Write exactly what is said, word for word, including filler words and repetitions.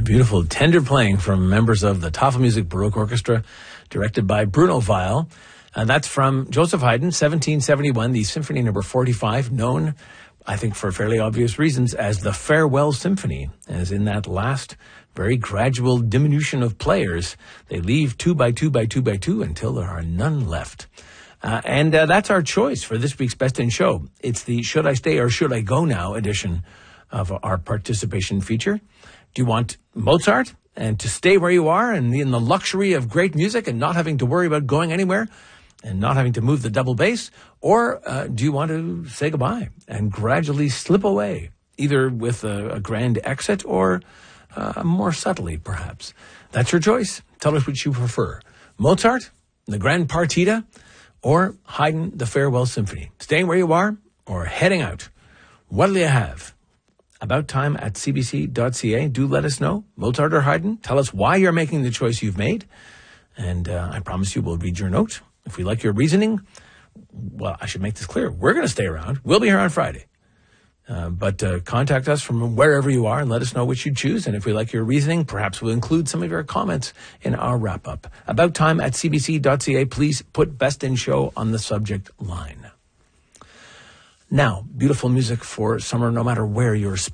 Beautiful, tender playing from members of the Tafelmusik Baroque Orchestra, directed by Bruno Weil. And that's from Joseph Haydn, seventeen seventy-one, the Symphony Number forty-five, known, I think for fairly obvious reasons, as the Farewell Symphony. As in that last very gradual diminution of players, they leave two by two by two by two until there are none left. Uh, and uh, that's our choice for this week's Best in Show. It's the Should I Stay or Should I Go Now edition of our participation feature. Do you want Mozart and to stay where you are and in the luxury of great music and not having to worry about going anywhere and not having to move the double bass? Or uh, do you want to say goodbye and gradually slip away, either with a, a grand exit or uh, more subtly, perhaps? That's your choice. Tell us which you prefer. Mozart, the Grand Partita, or Haydn, the Farewell Symphony. Staying where you are or heading out? What'll you have? About time at c b c dot c a. Do let us know, Mozart or Haydn. Tell us why you're making the choice you've made. And uh, I promise you we'll read your note. If we like your reasoning, well, I should make this clear. We're going to stay around. We'll be here on Friday. Uh, but uh, contact us from wherever you are and let us know which you choose. And if we like your reasoning, perhaps we'll include some of your comments in our wrap-up. About time at c b c dot c a. Please put Best in Show on the subject line. Now, beautiful music for summer, no matter where you're